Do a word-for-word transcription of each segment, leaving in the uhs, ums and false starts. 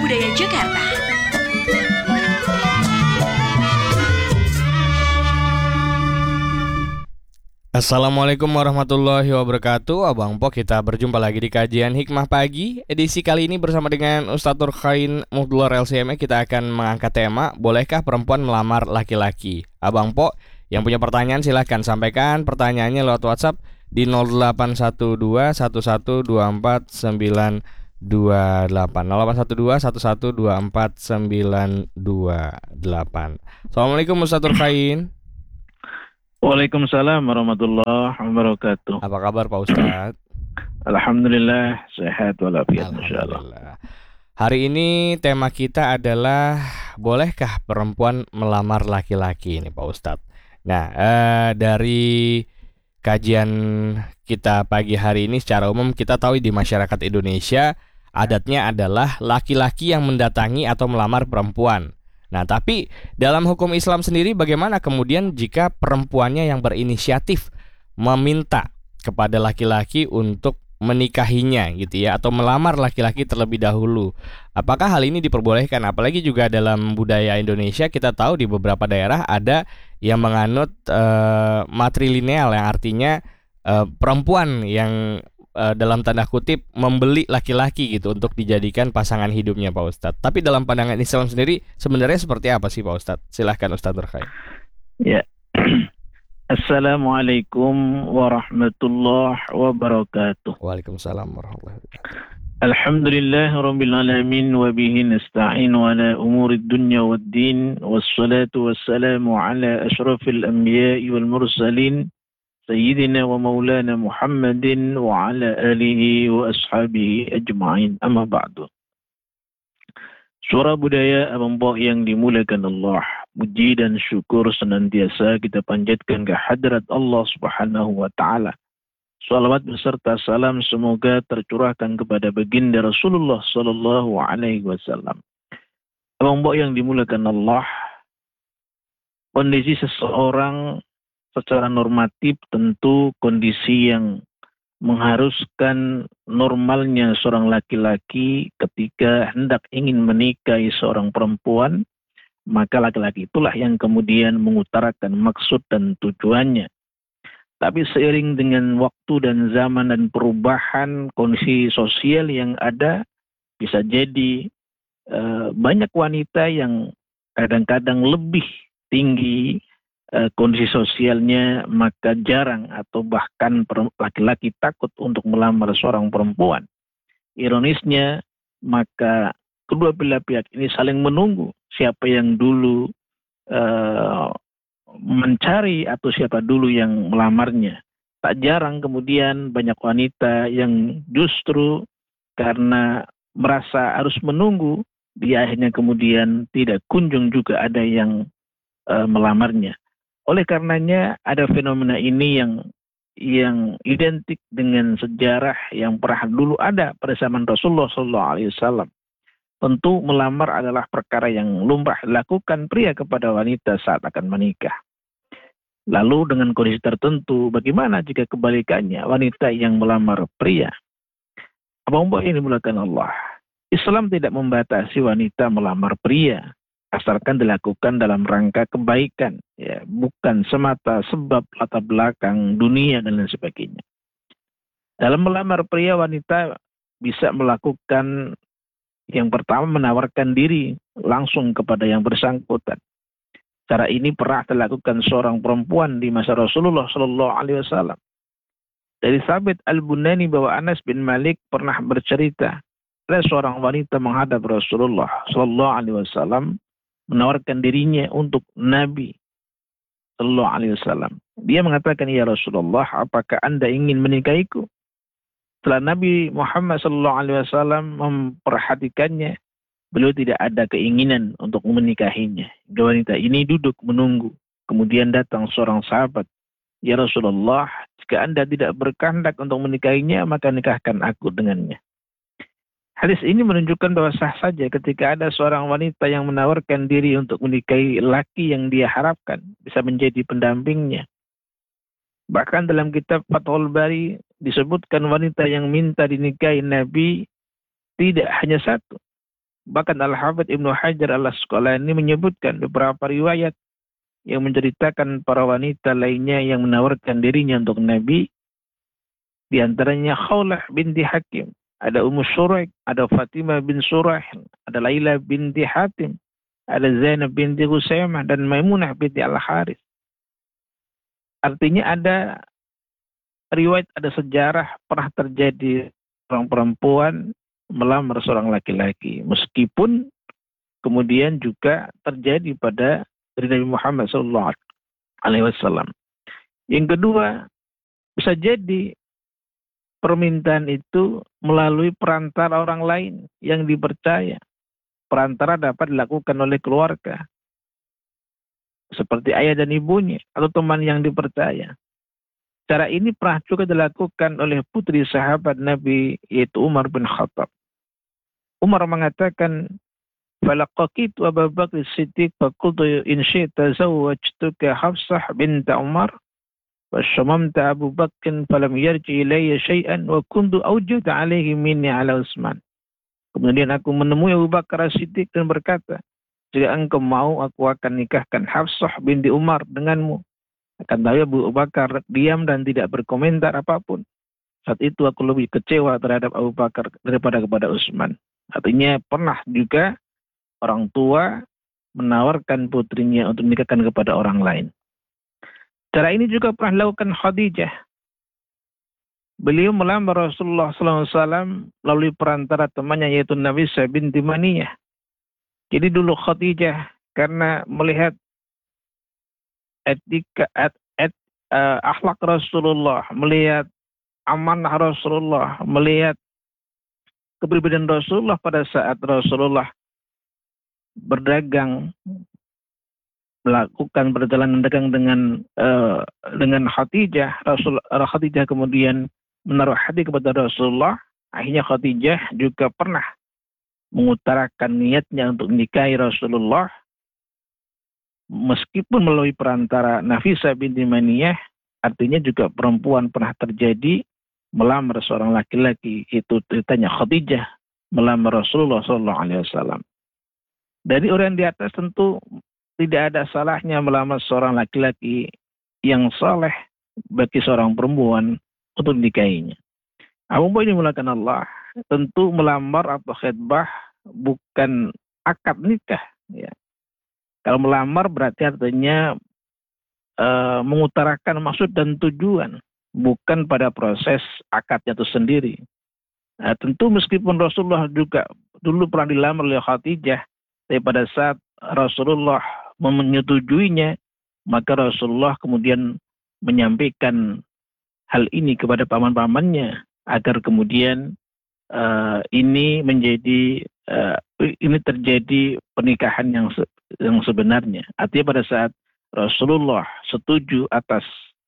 Budaya Jakarta. Assalamualaikum warahmatullahi wabarakatuh. Abang Po, kita berjumpa lagi di kajian Hikmah Pagi. Edisi kali ini bersama dengan Ustadz Turkhain Muhdulor L C M E, kita akan mengangkat tema bolehkah perempuan melamar laki-laki. Abang Po yang punya pertanyaan silahkan sampaikan pertanyaannya lewat WhatsApp di nol delapan satu dua satu satu dua empat sembilan dua delapan nol delapan satu dua satu satu dua empat sembilan dua delapan. Assalamualaikum Ustadz Turkhain. Waalaikumsalam warahmatullahi wabarakatuh. Apa kabar Pak Ustadz? Alhamdulillah sehat walafiat insyaallah. Alhamdulillah. Hari ini tema kita adalah bolehkah perempuan melamar laki-laki ini Pak Ustadz. Nah eh, dari kajian kita pagi hari ini secara umum kita tahu di masyarakat Indonesia adatnya adalah laki-laki yang mendatangi atau melamar perempuan. Nah tapi dalam hukum Islam sendiri bagaimana kemudian jika perempuannya yang berinisiatif meminta kepada laki-laki untuk menikahinya gitu ya, atau melamar laki-laki terlebih dahulu? Apakah hal ini diperbolehkan? Apalagi juga dalam budaya Indonesia kita tahu di beberapa daerah ada yang menganut uh, matrilineal, yang artinya uh, perempuan yang uh, dalam tanda kutip membeli laki-laki gitu untuk dijadikan pasangan hidupnya Pak Ustadz. Tapi dalam pandangan Islam sendiri sebenarnya seperti apa sih Pak Ustadz? Silahkan Ustadz Turkhain. Ya. Assalamualaikum warahmatullahi wabarakatuh. Waalaikumsalam warahmatullahi wabarakatuh. Alhamdulillah rabbil alamin wa bihi nasta'in ala umurid dunya waddin wassalatu wassalamu ala asyrafil anbiya'i wal mursalin sayyidina wa maulana Muhammadin wa ala alihi wa ashabihi ajma'in. Amma ba'du. Suara budaya Abang Po yang dimuliakan Allah, puji dan syukur senantiasa kita panjatkan ke hadrat Allah Subhanahu wa taala. Salawat beserta salam semoga tercurahkan kepada baginda Rasulullah sallallahu alaihi wasallam. Abang Po yang dimuliakan Allah, kondisi seseorang secara normatif tentu kondisi yang mengharuskan normalnya seorang laki-laki ketika hendak ingin menikahi seorang perempuan, maka laki-laki itulah yang kemudian mengutarakan maksud dan tujuannya. Tapi seiring dengan waktu dan zaman dan perubahan kondisi sosial yang ada, bisa jadi eh, banyak wanita yang kadang-kadang lebih tinggi kondisi sosialnya, maka jarang atau bahkan laki-laki takut untuk melamar seorang perempuan. Ironisnya, maka kedua belah pihak ini saling menunggu siapa yang dulu uh, mencari atau siapa dulu yang melamarnya. Tak jarang kemudian banyak wanita yang justru karena merasa harus menunggu, dia akhirnya kemudian tidak kunjung juga ada yang uh, melamarnya. Oleh karenanya ada fenomena ini yang yang identik dengan sejarah yang pernah dulu ada pada zaman Rasulullah shallallahu alaihi wasallam. Tentu melamar adalah perkara yang lumrah dilakukan pria kepada wanita saat akan menikah. Lalu dengan kondisi tertentu, bagaimana jika kebalikannya, wanita yang melamar pria? Abang Po ini dimulakan Allah. Islam tidak membatasi wanita melamar pria, asalkan dilakukan dalam rangka kebaikan, ya, bukan semata sebab latar belakang dunia dan lain sebagainya. Dalam melamar pria, wanita bisa melakukan yang pertama, menawarkan diri langsung kepada yang bersangkutan. Cara ini pernah dilakukan seorang perempuan di masa Rasulullah Shallallahu Alaihi Wasallam. Dari Thabit Al-Bunani bahwa Anas bin Malik pernah bercerita, ada seorang wanita menghadap Rasulullah Shallallahu Alaihi Wasallam menawarkan dirinya untuk Nabi Sallallahu Alaihi Wasallam. Dia mengatakan, ya Rasulullah, apakah anda ingin menikahiku? Setelah Nabi Muhammad Sallallahu Alaihi Wasallam memperhatikannya, beliau tidak ada keinginan untuk menikahinya. Wanita ini duduk menunggu. Kemudian datang seorang sahabat, ya Rasulullah, jika anda tidak berkehendak untuk menikahinya, maka nikahkan aku dengannya. Hadis ini menunjukkan bahwa sah saja ketika ada seorang wanita yang menawarkan diri untuk menikahi laki yang dia harapkan bisa menjadi pendampingnya. Bahkan dalam kitab Fathul Bari disebutkan wanita yang minta dinikahi Nabi tidak hanya satu. Bahkan Al-Hafidz Ibnu Hajar Al-Asqalani menyebutkan beberapa riwayat yang menceritakan para wanita lainnya yang menawarkan dirinya untuk Nabi. Di antaranya Khawlah binti Hakim, ada Ummu Shuraik, ada Fatimah bin Surah, ada Laila binti Hatim, ada Zainab binti Husaimah, dan Maimunah binti Al-Haris. Artinya ada riwayat, ada sejarah pernah terjadi seorang perempuan melamar seorang laki-laki. Meskipun kemudian juga terjadi pada dari Nabi Muhammad shallallahu alaihi wasallam. Yang kedua, bisa jadi permintaan itu melalui perantara orang lain yang dipercaya. Perantara dapat dilakukan oleh keluarga, seperti ayah dan ibunya, atau teman yang dipercaya. Cara ini pernah juga dilakukan oleh putri sahabat Nabi, yaitu Umar bin Khattab. Umar mengatakan, "Falaqaqitu Abu Bakr Siddiq faqultu in syi'ta zawwajtuka Hafsah bint Umar." وشممت Abu Bakr falam yarji ilayya syai'an wa kuntu awjad alaihi minni ala Utsman. Kemudian aku menemui Abu Bakar As-Siddiq dan berkata, jika engkau mau, aku akan nikahkan Hafsah binti Umar denganmu. Akan tapi Abu Bakar diam dan tidak berkomentar apapun. Saat itu aku lebih kecewa terhadap Abu Bakar daripada kepada Utsman. Artinya pernah juga orang tua menawarkan putrinya untuk menikahkan kepada orang lain. Cara ini juga pernah dilakukan Khadijah. Beliau melamar Rasulullah shallallahu alaihi wasallam melalui perantara temannya, yaitu Nafisah binti Maniyah. Jadi dulu Khadijah karena melihat etika, et, et, uh, akhlak Rasulullah, melihat amanah Rasulullah, melihat kepribadian Rasulullah pada saat Rasulullah berdagang, melakukan perjalanan dagang dengan uh, dengan Khadijah. Rasul Khadijah kemudian menaruh hati kepada Rasulullah. Akhirnya Khadijah juga pernah mengutarakan niatnya untuk menikahi Rasulullah, meskipun melalui perantara Nafisah binti Maniyah. Artinya juga perempuan pernah terjadi melamar seorang laki-laki. Itu ceritanya Khadijah melamar Rasulullah shallallahu alaihi wasallam. Dari orang di atas tentu tidak ada salahnya melamar seorang laki-laki yang saleh bagi seorang perempuan untuk dinikahinya. Apa ini mulakan Allah? Tentu melamar atau khitbah bukan akad nikah. Ya. Kalau melamar berarti artinya e, mengutarakan maksud dan tujuan, bukan pada proses akadnya itu sendiri. Nah, tentu meskipun Rasulullah juga dulu pernah dilamar oleh Khadijah, tapi pada saat Rasulullah menyetujuinya, maka Rasulullah kemudian menyampaikan hal ini kepada paman-pamannya agar kemudian uh, ini menjadi uh, ini terjadi pernikahan yang se yang sebenarnya. Artinya pada saat Rasulullah setuju atas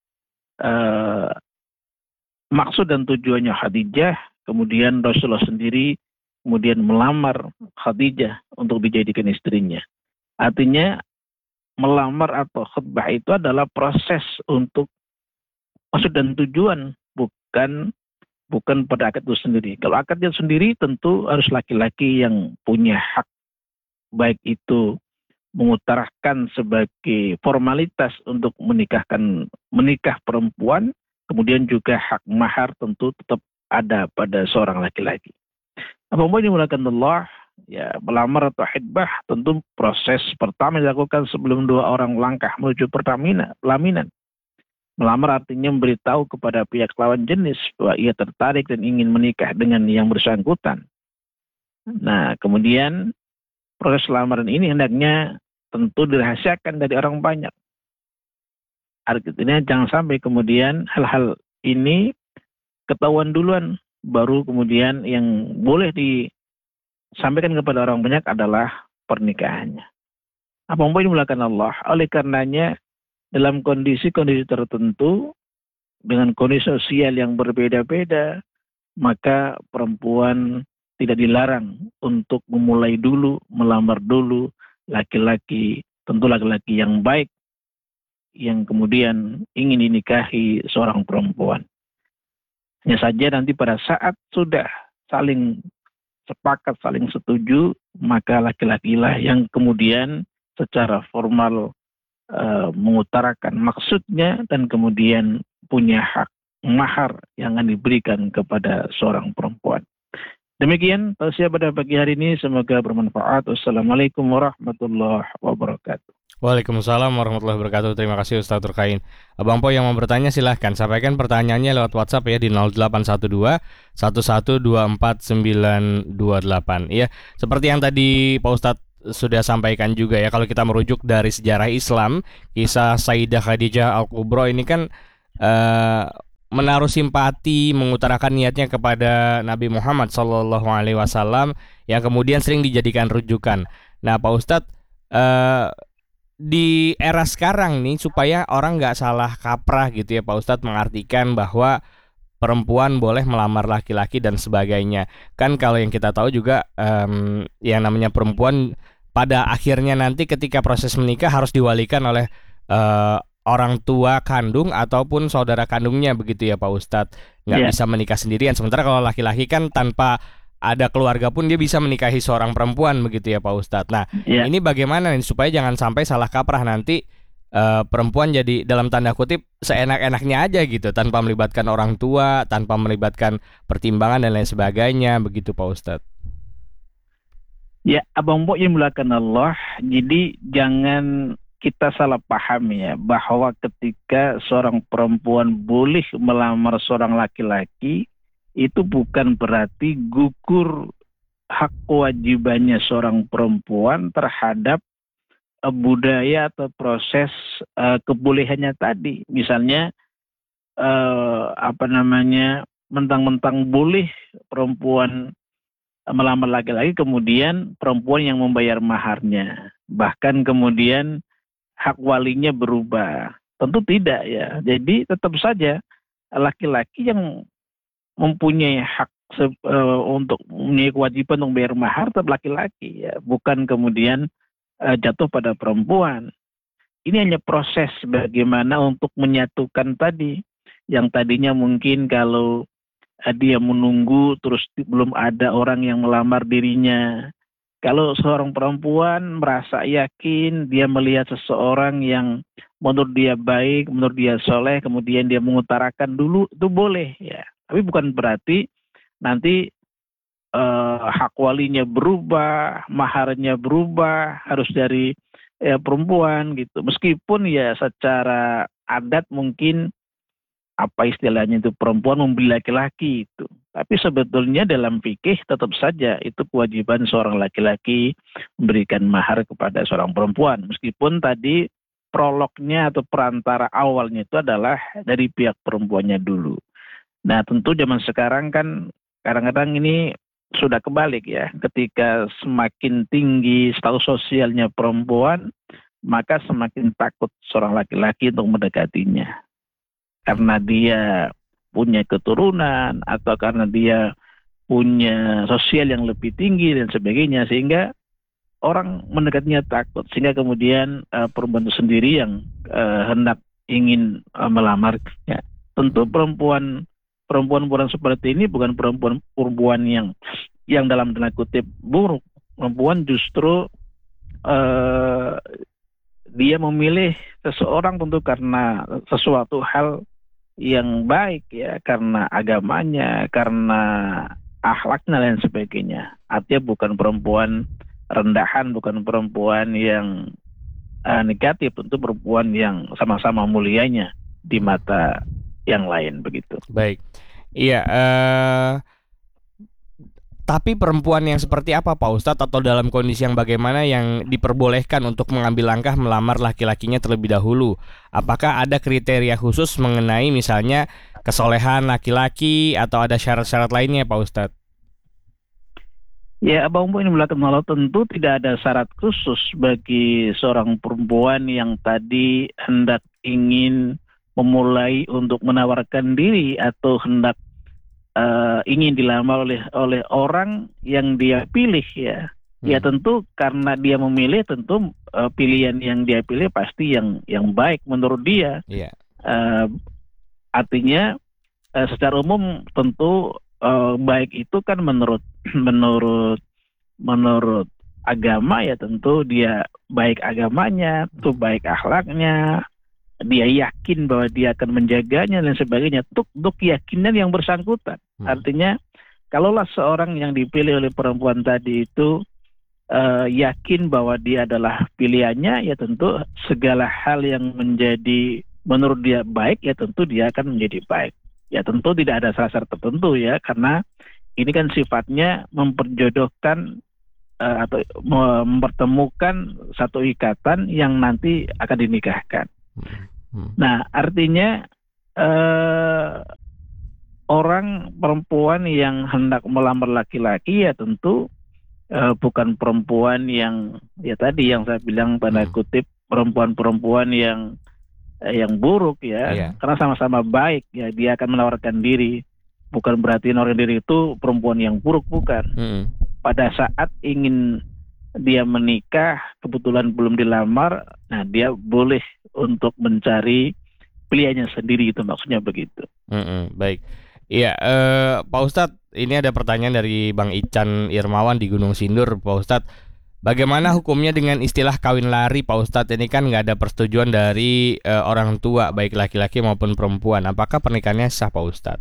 uh, maksud dan tujuannya Khadijah, kemudian Rasulullah sendiri kemudian melamar Khadijah untuk dijadikan istrinya. Artinya melamar atau khutbah itu adalah proses untuk maksud dan tujuan, bukan bukan pada akad itu sendiri. Kalau akad itu sendiri tentu harus laki-laki yang punya hak, baik itu mengutarakan sebagai formalitas untuk menikahkan menikah perempuan, kemudian juga hak mahar tentu tetap ada pada seorang laki-laki. Apa-apa yang dimulakan Allah, ya, melamar atau khitbah tentu proses pertama dilakukan sebelum dua orang langkah menuju pertaminan, pelaminan. Melamar artinya memberitahu kepada pihak lawan jenis bahwa ia tertarik dan ingin menikah dengan yang bersangkutan. Nah, kemudian proses lamaran ini hendaknya tentu dirahasiakan dari orang banyak. Artinya jangan sampai kemudian hal-hal ini ketahuan duluan, baru kemudian yang boleh disampaikan kepada orang banyak adalah pernikahannya. Apa yang dimulakan Allah? Oleh karenanya dalam kondisi-kondisi tertentu dengan kondisi sosial yang berbeda-beda, maka perempuan tidak dilarang untuk memulai dulu, melamar dulu laki-laki, tentu laki-laki yang baik, yang kemudian ingin dinikahi seorang perempuan. Hanya saja nanti pada saat sudah saling sepakat saling setuju, maka laki-lakilah yang kemudian secara formal uh, mengutarakan maksudnya dan kemudian punya hak mahar yang akan diberikan kepada seorang perempuan. Demikian tausiah pada pagi hari ini, semoga bermanfaat. Wassalamualaikum warahmatullahi wabarakatuh. Waalaikumsalam warahmatullahi wabarakatuh. Terima kasih Ustaz Turkain. Abang Po yang mau bertanya silahkan sampaikan pertanyaannya lewat WhatsApp ya di nol delapan satu dua satu satu dua empat sembilan dua delapan. Ya, seperti yang tadi Pak Ustadz sudah sampaikan juga ya, kalau kita merujuk dari sejarah Islam, kisah Sayyidah Khadijah Al-Kubra ini kan uh, menaruh simpati, mengutarakan niatnya kepada Nabi Muhammad shallallahu alaihi wasallam yang kemudian sering dijadikan rujukan. Nah, Pak Ustadz, uh, di era sekarang nih supaya orang nggak salah kaprah gitu ya Pak Ustadz mengartikan bahwa perempuan boleh melamar laki-laki dan sebagainya. Kan kalau yang kita tahu juga um, yang namanya perempuan pada akhirnya nanti ketika proses menikah harus diwalikan oleh uh, orang tua kandung ataupun saudara kandungnya begitu ya Pak Ustadz. Nggak yeah. bisa menikah sendirian. Sementara kalau laki-laki kan tanpa ada keluarga pun dia bisa menikahi seorang perempuan begitu ya Pak Ustadz. Nah yeah. ini bagaimana nih supaya jangan sampai salah kaprah nanti uh, perempuan jadi dalam tanda kutip seenak-enaknya aja gitu, tanpa melibatkan orang tua, tanpa melibatkan pertimbangan dan lain sebagainya begitu Pak Ustadz. Ya, Abang Bo yang mulakan Allah, jadi jangan kita salah paham ya, bahwa ketika seorang perempuan boleh melamar seorang laki-laki, itu bukan berarti gugur hak kewajibannya seorang perempuan terhadap uh, budaya atau proses uh, kebolehannya tadi. Misalnya, uh, apa namanya, mentang-mentang boleh perempuan melamar laki-laki, kemudian perempuan yang membayar maharnya. Bahkan kemudian hak walinya berubah. Tentu tidak ya. Jadi tetap saja laki-laki yang mempunyai hak se- uh, untuk mempunyai kewajiban untuk bayar mahar tetap laki-laki ya, bukan kemudian uh, jatuh pada perempuan. Ini hanya proses bagaimana untuk menyatukan tadi, yang tadinya mungkin kalau uh, dia menunggu terus belum ada orang yang melamar dirinya. Kalau seorang perempuan merasa yakin, dia melihat seseorang yang menurut dia baik, menurut dia soleh, kemudian dia mengutarakan dulu, itu boleh ya. Tapi bukan berarti nanti eh, hak walinya berubah, maharnya berubah, harus dari eh, perempuan gitu. Meskipun ya secara adat mungkin apa istilahnya itu perempuan membeli laki-laki itu. Tapi sebetulnya dalam fikih tetap saja itu kewajiban seorang laki-laki memberikan mahar kepada seorang perempuan. Meskipun tadi prolognya atau perantara awalnya itu adalah dari pihak perempuannya dulu. Nah tentu zaman sekarang kan kadang-kadang ini sudah kebalik ya. Ketika semakin tinggi status sosialnya perempuan, maka semakin takut seorang laki-laki untuk mendekatinya. Karena dia punya keturunan atau karena dia punya sosial yang lebih tinggi dan sebagainya, sehingga orang mendekatinya takut, sehingga kemudian uh, perempuan itu sendiri yang uh, hendak ingin uh, melamarnya. Tentu perempuan perempuan-perempuan seperti ini bukan perempuan-perempuan yang yang dalam tanda kutip buruk. Perempuan justru uh, dia memilih seseorang tentu karena sesuatu hal yang baik ya, karena agamanya, karena akhlaknya dan sebagainya. Artinya bukan perempuan rendahan, bukan perempuan yang uh, negatif, tentu perempuan yang sama-sama mulianya di mata yang lain begitu. Baik, iya. Uh, tapi perempuan yang seperti apa Pak Ustadz, atau dalam kondisi yang bagaimana yang diperbolehkan untuk mengambil langkah melamar laki-lakinya terlebih dahulu? Apakah ada kriteria khusus mengenai misalnya kesolehan laki-laki atau ada syarat-syarat lainnya Pak Ustadz? Ya, Abang Umum ini belakang Allah, tentu tidak ada syarat khusus bagi seorang perempuan yang tadi hendak ingin memulai untuk menawarkan diri atau hendak Uh, ingin dilamar oleh oleh orang yang dia pilih ya. Hmm. Ya tentu karena dia memilih, tentu uh, pilihan yang dia pilih pasti yang yang baik menurut dia. Yeah. Uh, artinya uh, secara umum tentu eh, baik itu kan menurut menurut menurut agama ya tentu dia baik agamanya, tuh baik akhlaknya, dia yakin bahwa dia akan menjaganya dan sebagainya. Tuk tuk keyakinan yang bersangkutan. Hmm. Artinya kalaulah seorang yang dipilih oleh perempuan tadi itu eh, yakin bahwa dia adalah pilihannya, ya tentu segala hal yang menjadi menurut dia baik, ya tentu dia akan menjadi baik. Ya tentu tidak ada syarat tertentu ya, karena ini kan sifatnya memperjodohkan eh, atau mempertemukan satu ikatan yang nanti akan dinikahkan. Hmm. Nah, artinya eh, orang perempuan yang hendak melamar laki-laki ya tentu eh, bukan perempuan yang ya tadi yang saya bilang tanda Hmm. kutip perempuan-perempuan yang eh, yang buruk ya, Iya. karena sama-sama baik ya, dia akan menawarkan diri. Bukan berarti menawarkan diri itu perempuan yang buruk, bukan. Hmm. Pada saat ingin dia menikah, kebetulan belum dilamar, nah dia boleh untuk mencari pilihannya sendiri, itu maksudnya begitu. Hmm. Baik. Iya, eh, Pak Ustadz, ini ada pertanyaan dari Bang Ican Irmawan di Gunung Sindur, Pak Ustadz. Bagaimana hukumnya dengan istilah kawin lari, Pak Ustadz? Ini kan nggak ada persetujuan dari eh, orang tua, baik laki-laki maupun perempuan. Apakah pernikahannya sah, Pak Ustadz?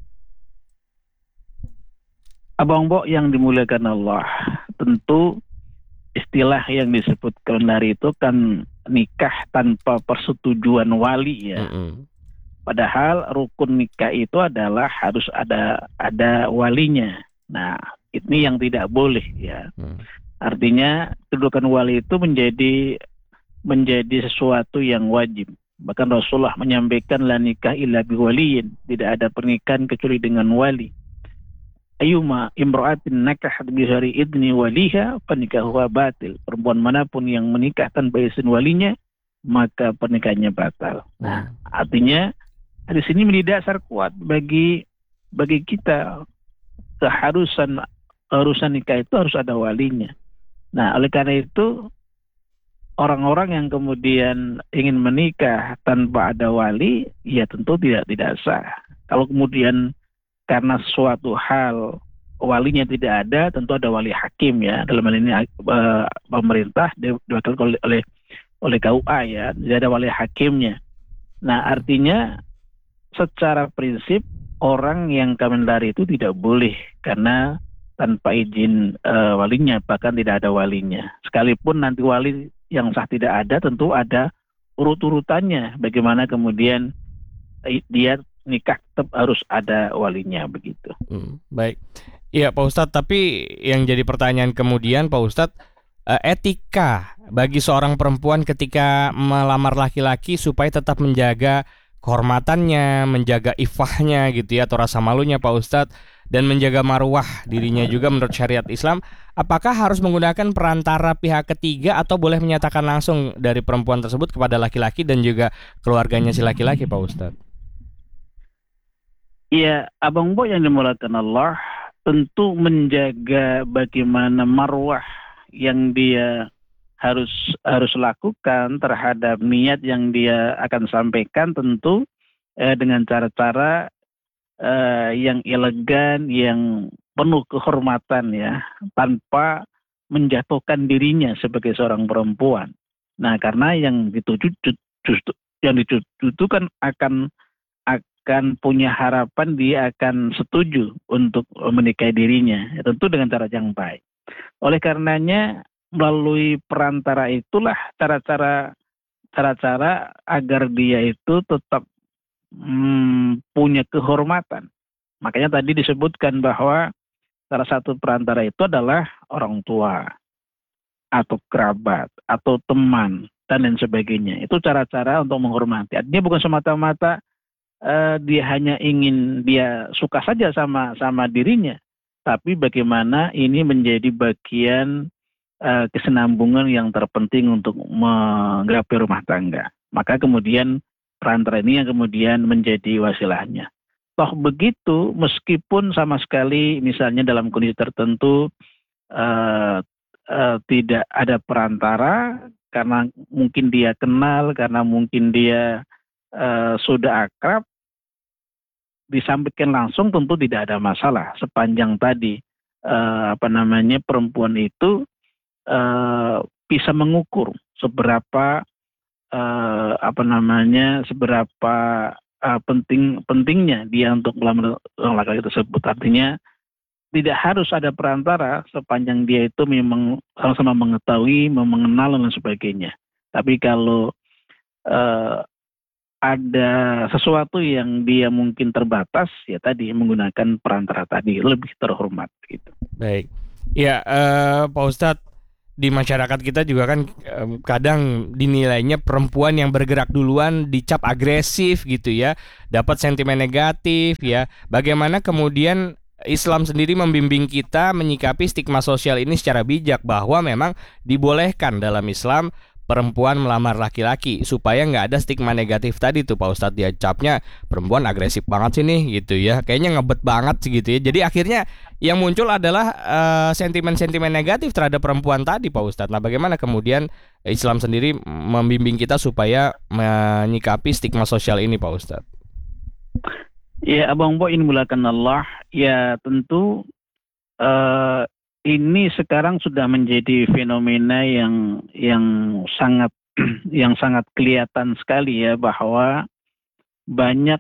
Abang Bo yang dimuliakan Allah, tentu istilah yang disebut kawin lari itu kan nikah tanpa persetujuan wali ya. Mm-mm. Padahal rukun nikah itu adalah harus ada ada walinya. Nah, ini yang tidak boleh ya. Mm. Artinya kedudukan wali itu menjadi menjadi sesuatu yang wajib. Bahkan Rasulullah menyampaikan la nikah illa biwaliyin, tidak ada pernikahan kecuali dengan wali. Ayuma imra'atin nakahat bihari idni waliha panikahuha batil. Perempuan manapun yang menikah tanpa izin walinya, maka pernikahannya batal. Nah, Mm. artinya di sini menjadi dasar kuat bagi bagi kita, keharusan keharusan nikah itu harus ada walinya. Nah, oleh karena itu orang-orang yang kemudian ingin menikah tanpa ada wali, ya tentu tidak tidak sah. Kalau kemudian karena suatu hal walinya tidak ada, tentu ada wali hakim ya. Dalam hal ini uh, pemerintah diwakilkan oleh, oleh oleh K U A ya, tidak ada wali hakimnya. Nah, artinya secara prinsip orang yang kawin lari itu tidak boleh karena tanpa izin uh, walinya, bahkan tidak ada walinya. Sekalipun nanti wali yang sah tidak ada, tentu ada urut-urutannya. Bagaimana kemudian dia nikah tetap harus ada walinya begitu. Hmm, baik. Iya Pak Ustadz, tapi yang jadi pertanyaan kemudian Pak Ustadz, eh, etika bagi seorang perempuan ketika melamar laki-laki supaya tetap menjaga kehormatannya, menjaga ifahnya gitu ya, atau rasa malunya Pak Ustadz, dan menjaga marwah dirinya juga menurut syariat Islam, apakah harus menggunakan perantara pihak ketiga atau boleh menyatakan langsung dari perempuan tersebut kepada laki-laki dan juga keluarganya si laki-laki Pak Ustadz? Iya, Abang Bo yang dimulakan Allah, tentu menjaga bagaimana marwah yang dia harus harus lakukan terhadap niat yang dia akan sampaikan, tentu eh, dengan cara-cara eh, yang elegan, yang penuh kehormatan ya, tanpa menjatuhkan dirinya sebagai seorang perempuan. Nah, karena yang dituju justru yang dituju itu kan akan akan punya harapan dia akan setuju untuk menikahi dirinya, ya, tentu dengan cara yang baik. Oleh karenanya melalui perantara itulah cara-cara cara-cara agar dia itu tetap hmm, punya kehormatan. Makanya tadi disebutkan bahwa salah satu perantara itu adalah orang tua atau kerabat atau teman dan lain sebagainya. Itu cara-cara untuk menghormati. Artinya bukan semata-mata Uh, dia hanya ingin dia suka saja sama sama dirinya, tapi bagaimana ini menjadi bagian uh, kesinambungan yang terpenting untuk menggapai rumah tangga. Maka kemudian perantara ini yang kemudian menjadi wasilahnya. Toh begitu, meskipun sama sekali misalnya dalam kondisi tertentu uh, uh, tidak ada perantara, karena mungkin dia kenal, karena mungkin dia Uh, sudah akrab, disampaikan langsung tentu tidak ada masalah sepanjang tadi eh, apa namanya perempuan itu eh, bisa mengukur seberapa eh, apa namanya seberapa eh, penting pentingnya dia untuk melamar orang laki-laki tersebut. Artinya tidak harus ada perantara sepanjang dia itu memang sama-sama mengetahui, mengenal dan sebagainya. Tapi kalau eh, ada sesuatu yang dia mungkin terbatas, ya tadi menggunakan perantara tadi lebih terhormat gitu. Baik. Ya, eh, Pak Ustadz, di masyarakat kita juga kan eh, kadang dinilainya perempuan yang bergerak duluan dicap agresif gitu ya, dapat sentimen negatif ya. Bagaimana kemudian Islam sendiri membimbing kita menyikapi stigma sosial ini secara bijak, bahwa memang dibolehkan dalam Islam perempuan melamar laki-laki supaya nggak ada stigma negatif tadi tuh Pak Ustadz, dia capnya perempuan agresif banget sih nih gitu ya, kayaknya ngebet banget sih gitu ya. Jadi akhirnya yang muncul adalah eh, sentimen-sentimen negatif terhadap perempuan tadi Pak Ustadz. Nah, bagaimana kemudian Islam sendiri membimbing kita supaya menyikapi stigma sosial ini Pak Ustadz? Ya, Abang Bo, ini mulakan Allah. Ya, tentu eh, ini sekarang sudah menjadi fenomena yang yang sangat yang sangat kelihatan sekali ya, bahwa banyak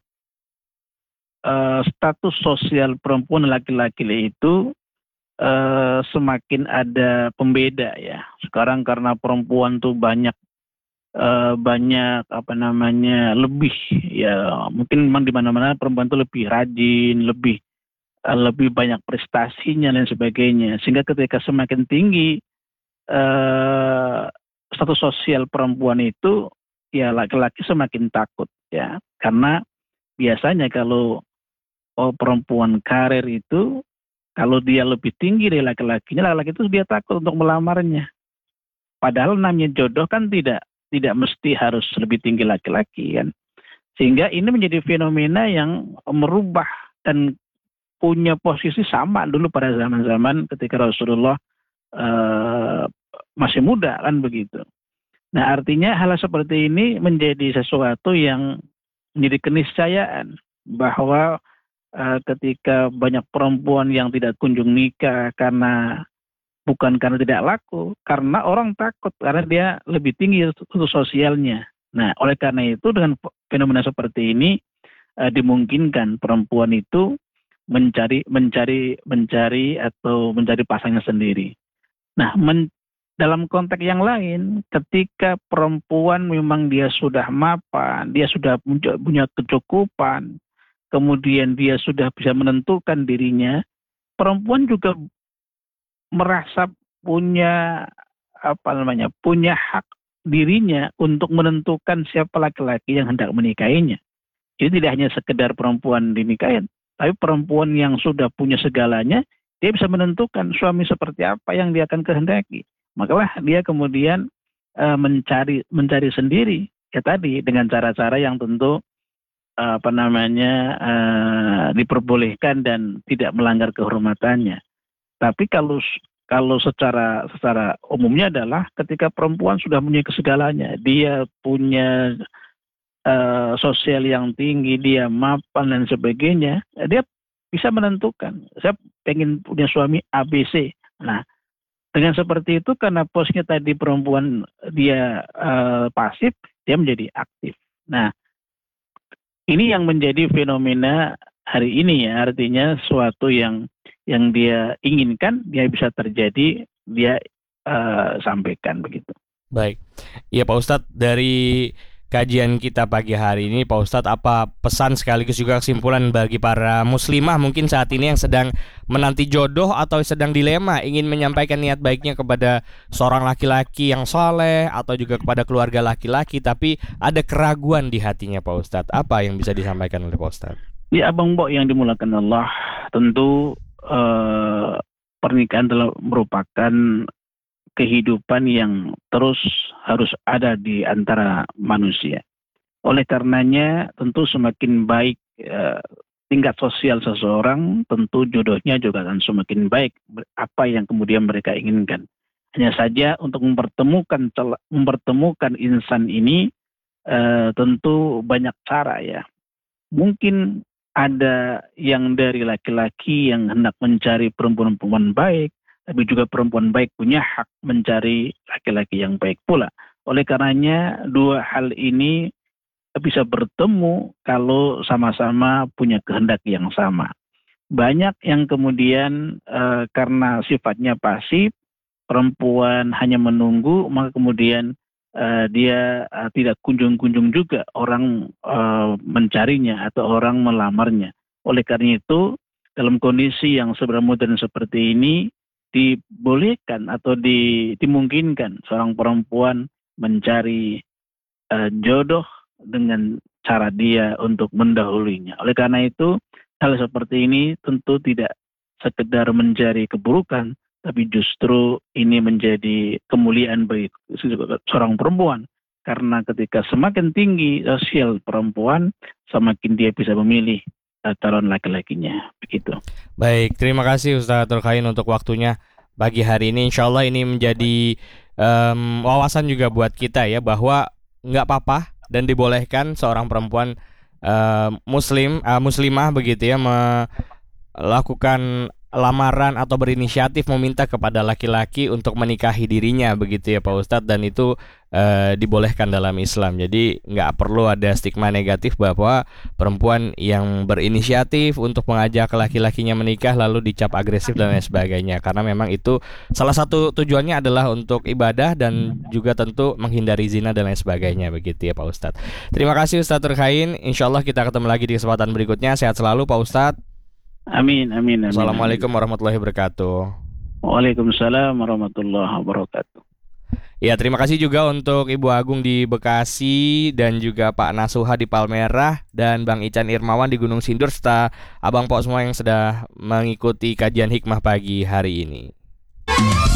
eh, status sosial perempuan dan laki-laki itu eh, semakin ada pembeda ya. Sekarang karena perempuan tuh banyak eh, banyak apa namanya lebih ya, mungkin memang di mana-mana perempuan tuh lebih rajin, lebih eh, lebih banyak prestasinya dan sebagainya, sehingga ketika semakin tinggi eh, status sosial perempuan itu, ya laki-laki semakin takut ya, karena biasanya kalau oh, perempuan karir itu, kalau dia lebih tinggi dari laki-lakinya, laki-laki itu dia takut untuk melamarnya. Padahal namanya jodoh kan tidak tidak mesti harus lebih tinggi laki-laki kan. Sehingga ini menjadi fenomena yang merubah dan punya posisi sama dulu pada zaman-zaman ketika Rasulullah uh, masih muda kan begitu. Nah, artinya hal seperti ini menjadi sesuatu yang menjadi keniscayaan bahwa uh, ketika banyak perempuan yang tidak kunjung nikah karena bukan karena tidak laku, karena orang takut karena dia lebih tinggi status sosialnya. Nah, oleh karena itu dengan fenomena seperti ini uh, dimungkinkan perempuan itu mencari mencari mencari atau mencari pasangan sendiri. Nah, men, dalam konteks yang lain, ketika perempuan memang dia sudah mapan, dia sudah punya kecukupan, kemudian dia sudah bisa menentukan dirinya, perempuan juga merasa punya apa namanya, punya hak dirinya untuk menentukan siapa laki-laki yang hendak menikahinya. Jadi tidak hanya sekedar perempuan dinikahin, tapi perempuan yang sudah punya segalanya, dia bisa menentukan suami seperti apa yang dia akan kehendaki. Makalah dia kemudian uh, mencari mencari sendiri, ya tadi dengan cara-cara yang tentu uh, apa namanya uh, diperbolehkan dan tidak melanggar kehormatannya. Tapi kalau kalau secara secara umumnya adalah ketika perempuan sudah punya segalanya, dia punya Uh, sosial yang tinggi, dia mapan dan sebagainya, dia bisa menentukan, saya pengen punya suami A B C. Nah, dengan seperti itu, karena posnya tadi perempuan dia uh, pasif, dia menjadi aktif. Nah, ini yang menjadi fenomena hari ini ya, artinya sesuatu yang yang dia inginkan, dia bisa terjadi, dia uh, sampaikan begitu. Baik, ya Pak Ustadz, dari kajian kita pagi hari ini Pak Ustadz, apa pesan sekaligus juga kesimpulan bagi para muslimah mungkin saat ini yang sedang menanti jodoh atau sedang dilema ingin menyampaikan niat baiknya kepada seorang laki-laki yang saleh atau juga kepada keluarga laki-laki, tapi ada keraguan di hatinya Pak Ustadz, apa yang bisa disampaikan oleh Pak Ustadz? Ya Abang Bo yang dimulakan Allah, tentu eh, pernikahan telah merupakan kehidupan yang terus harus ada di antara manusia. Oleh karenanya tentu semakin baik eh, tingkat sosial seseorang, tentu jodohnya juga akan semakin baik apa yang kemudian mereka inginkan. Hanya saja untuk mempertemukan mempertemukan insan ini eh, tentu banyak cara ya. Mungkin ada yang dari laki-laki yang hendak mencari perempuan-perempuan baik, tapi juga perempuan baik punya hak mencari laki-laki yang baik pula. Oleh karenanya dua hal ini bisa bertemu kalau sama-sama punya kehendak yang sama. Banyak yang kemudian uh, karena sifatnya pasif, perempuan hanya menunggu, maka kemudian uh, dia uh, tidak kunjung-kunjung juga orang uh, mencarinya atau orang melamarnya. Oleh karena itu, dalam kondisi yang sebenarnya modern seperti ini, dibolehkan atau di, dimungkinkan seorang perempuan mencari uh, jodoh dengan cara dia untuk mendahulunya. Oleh karena itu, hal seperti ini tentu tidak sekedar mencari keburukan, tapi justru ini menjadi kemuliaan bagi seorang perempuan. Karena ketika semakin tinggi sosial perempuan, semakin dia bisa memilih calon laki-lakinya. Begitu. Baik, terima kasih Ustaz Turkhain untuk waktunya pagi hari ini. Insya Allah ini menjadi um, wawasan juga buat kita ya, bahwa nggak apa-apa dan dibolehkan seorang perempuan uh, muslim, uh, muslimah begitu ya, melakukan lamaran atau berinisiatif meminta kepada laki-laki untuk menikahi dirinya begitu ya Pak Ustadz, dan itu e, dibolehkan dalam Islam. Jadi nggak perlu ada stigma negatif bahwa perempuan yang berinisiatif untuk mengajak laki-lakinya menikah lalu dicap agresif dan lain sebagainya, karena memang itu salah satu tujuannya adalah untuk ibadah dan juga tentu menghindari zina dan lain sebagainya begitu ya Pak Ustadz. Terima kasih Ustadz Turkhain. Insya Allah kita ketemu lagi di kesempatan berikutnya. Sehat selalu Pak Ustadz. Amin, amin, amin. Assalamualaikum warahmatullahi wabarakatuh. Waalaikumsalam warahmatullahi wabarakatuh. Ya, terima kasih juga untuk Ibu Agung di Bekasi dan juga Pak Nasuha di Palmerah dan Bang Ican Irmawan di Gunung Sindur serta Abang Pok semua yang sudah mengikuti kajian hikmah pagi hari ini.